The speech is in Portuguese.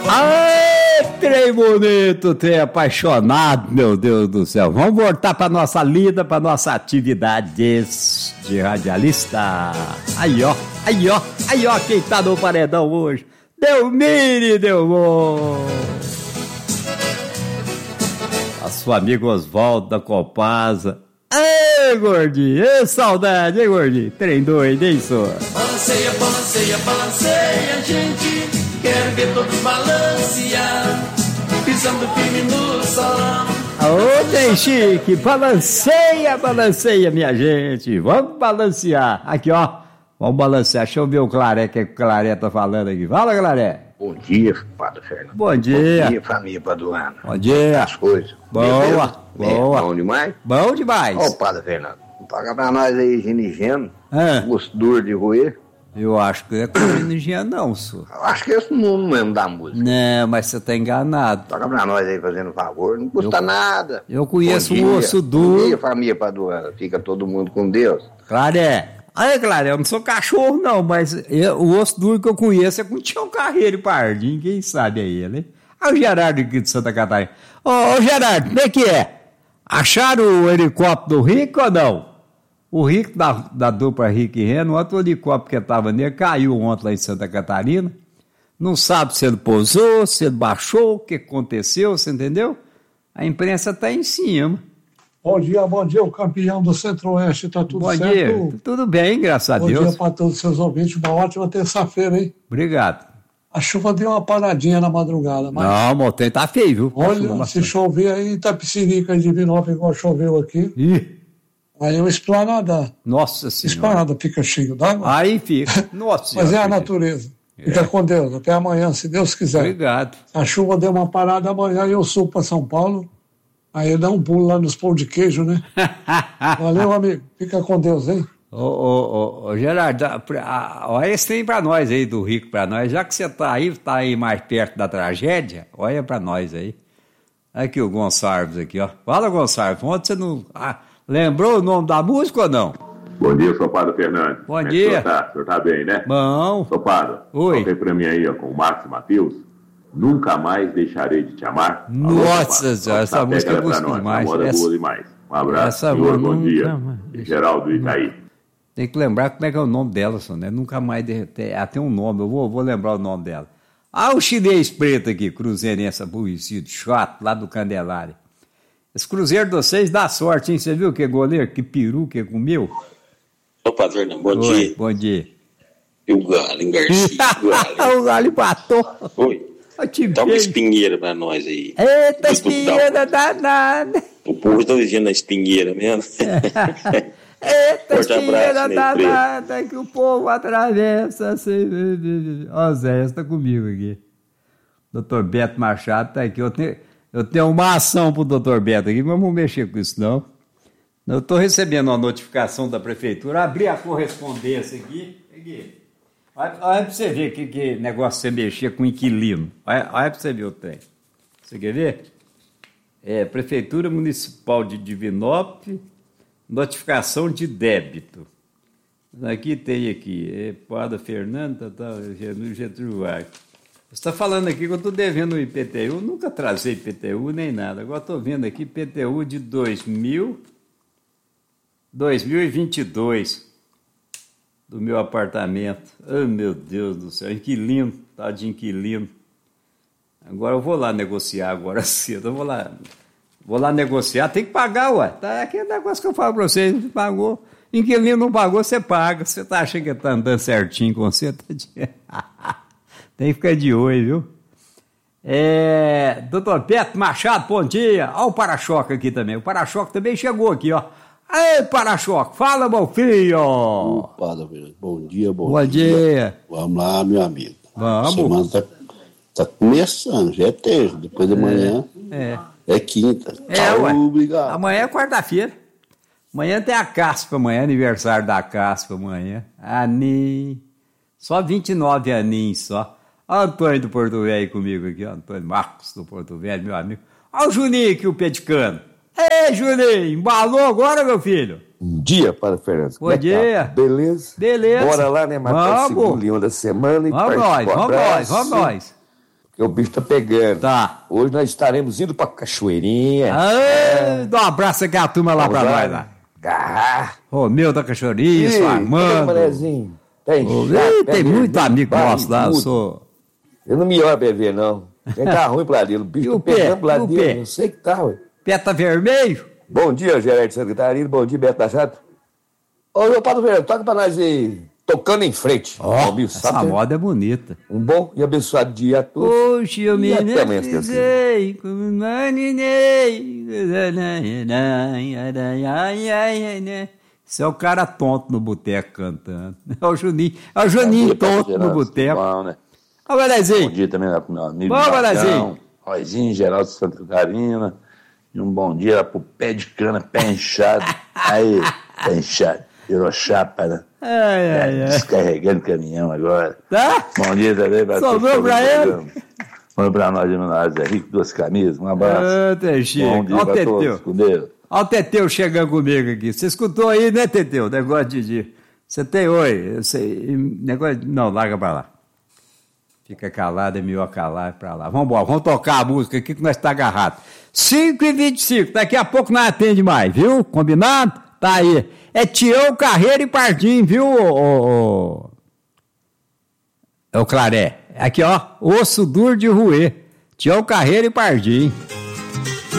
Ai, trem bonito, trem apaixonado, meu Deus do céu. Vamos voltar para nossa lida, para nossa atividade de radialista. Aí, ó, quem tá no paredão hoje. Delmire Delmon. A sua amiga Oswaldo da Copasa. Ei, gordinho, ei, saudade, hein, gordinho? Trem doido, hein, senhor? Balanceia, balanceia, balanceia, gente. Quero ver todos balancear, pisando firme no salão. Ô, trem chique, balanceia, balanceia, minha gente. Vamos balancear. Aqui, ó, vamos balancear. Deixa eu ver o Claré, que o Claré tá falando aqui. Fala, Claré. Bom dia, Padre Fernando. Bom dia. Bom dia, família Paduana. Bom dia. As coisas. Boa, boa. Bom demais? Bom demais. Ó, Padre Fernando, paga pra nós aí, ginigeno, Ah. gosto duro de roer. Eu acho que é com não, senhor. Eu acho que esse não mesmo da música. Não, mas você tá enganado. Paga pra nós aí, fazendo favor, não custa nada. Eu conheço Bom um dia. osso Bom duro. dia, família Paduana. Fica todo mundo com Deus. Claré. Aí, Claré, eu não sou cachorro, não, mas o osso duro que eu conheço é com o Tião Carreiro e Pardinho, quem sabe é ele, hein? Olha o Gerardo aqui de Santa Catarina. Ô, Gerardo, como é que é? Acharam o helicóptero do Rico ou não? O Rico, da dupla Rico e Reno, outro helicóptero que estava nele, caiu ontem lá em Santa Catarina. Não sabe se ele pousou, se ele baixou, o que aconteceu, você entendeu? A imprensa está em cima. Bom dia, o campeão do Centro-Oeste, tá tudo Bom certo? dia, tudo bem, graças a Bom Deus. dia para todos os seus ouvintes, uma ótima terça-feira, hein? Obrigado. A chuva deu uma paradinha na madrugada, mas Não, o trem tá feio, viu? olha, se chover aí, Itapecerica de Divinópolis, igual choveu aqui, Ih, aí o Esplanada nossa senhora. Esplanada fica cheio d'água, Aí fica. Nossa mas é senhora. a natureza. Fica com Deus, até amanhã, se Deus quiser. Obrigado. A chuva deu uma parada amanhã e eu subo para São Paulo, aí dá um pulo lá nos pão de queijo, né? Valeu, amigo, fica com Deus, hein? Ô, Gerardo, olha esse trem pra nós aí, do Rico pra nós. Já que você tá aí mais perto da tragédia, olha pra nós aí. Aqui o Gonçalves aqui, ó. Fala, Gonçalves, ontem você não... lembrou o nome da música ou não? Bom dia, sou Padre Fernando. Bom Como é que dia. O senhor tá bem, né? Bom. Sou Padre. Oi. Toquei pra mim aí, ó, com o Marcos e Matheus. Nunca mais deixarei de te amar. Nossa senhora, essa música é gostosa demais. Essa moda é boa demais. Um abraço, essa senhor, nunca bom dia. mais. Geraldo Itaí. Tem que lembrar como é que é o nome dela, só, né? Nunca mais tem um nome, eu vou lembrar o nome dela. O chinês preto aqui, cruzeirense, aborrecido, chato, lá do Candelária. Esse cruzeiro de vocês dá sorte, hein? Você viu que goleiro, que peru que comeu? Ô, Padre Fernando, bom Oi, dia. bom dia. E o Galo, hein, Garcia? O Galo empatou. Oi. Eu te Dá uma vejo. espinheira pra nós aí. Eita, espinheira danada. O povo tá dizendo na espinheira mesmo. Eita, Forte espinheira abraço, danada que o povo atravessa. Ó, Zé, você tá comigo aqui. Doutor Beto Machado tá aqui. Eu tenho uma ação pro doutor Beto aqui, mas não vou mexer com isso, não. Eu tô recebendo uma notificação da prefeitura. Abri a correspondência aqui. Olha pra você ver que negócio você mexer com inquilino. Olha pra você ver o trem. Você quer ver? Prefeitura Municipal de Divinópolis, notificação de débito. Aqui tem Padre Fernando, Getúlio Vargas. Você está falando aqui que eu estou devendo o IPTU, eu nunca trazei IPTU nem nada. Agora estou vendo aqui IPTU de 2022 do meu apartamento. Oh, meu Deus do céu, inquilino, tá de inquilino. Agora eu vou lá negociar agora cedo, eu vou lá negociar, tem que pagar, ué. Tá aquele negócio que eu falo para vocês, não pagou. Inquilino não pagou, você paga. Você tá achando que tá andando certinho com você? Tem que ficar de olho, viu? Doutor Beto Machado, bom dia. Olha o para-choque aqui também. O para-choque também chegou aqui, ó. Ei, para-choque, fala, meu filho. Padre, bom dia, Bom dia. Vamos lá, meu amigo. Vamos. A semana tá começando, já é terça, depois de amanhã é quinta. Ué. Obrigado. Amanhã é quarta-feira. Amanhã tem a Caspa, amanhã é aniversário da Caspa, amanhã. Aninho. Só 29 aninhos, só. Olha o Antônio do Porto Velho comigo aqui, ó. Antônio Marcos do Porto Velho, meu amigo. Olha o Juninho aqui, o pedicano. Ei, Juninho, embalou agora, meu filho? Bom dia, Padre Fernando. Bom dia. Tá? Beleza? Beleza. Bora lá, né? Matar o segundo leão da semana e Vamos nós. Porque que o bicho tá pegando. Tá. Hoje nós estaremos indo pra Cachoeirinha. Dá um abraço aqui a turma lá pra nós lá. Romeu da Cachoeirinha, seu Armando. Manezinho? Tem, tem muito amigo nosso lá, Eu não me olho pra ver, não. Tem tá ruim pra dele. O bicho tá pegando pra dele. Não sei que tá, ué. Pé tá vermelho? Bom dia, Gerardo de Santa Catarina. Bom dia, Beto Machado. Ô, meu Padre Verão, toca pra nós aí. Tocando em frente. Essa moda é bonita. Um bom e abençoado dia a todos. Hoje eu me netizei como maninei. Esse é o cara tonto no boteco cantando. É o Juninho tonto no boteco. Bom, né? Ó, Valezinho. Bom dia também pro meu amigo. Bom, Valezinho. Roizinho, Geraldo de Santa Catarina. E um bom dia lá pro pé de cana, pé inchado. Aí, pé inchado. Virou chapa, né? Descarregando caminhão agora. Tá? Bom dia também pra sobrou pra ele? Vamos pra nós de Menores é Rico, 2 camisas. Um abraço. Bom dia pra todos, com Deus. Olha o Teteu chegando comigo aqui. Você escutou aí, né, Teteu? Negócio de... Você tem oi? Negócio... Não, larga pra lá. Fica calado, é melhor calar pra lá. Vamos embora, vamos tocar a música aqui que nós tá agarrado. 5h25, daqui a pouco nós atende mais, viu? Combinado? Tá aí. É Tião, Carreiro e Pardim, viu, É o Claré. Aqui, ó, osso duro de roer. Tião, Carreiro e Pardim.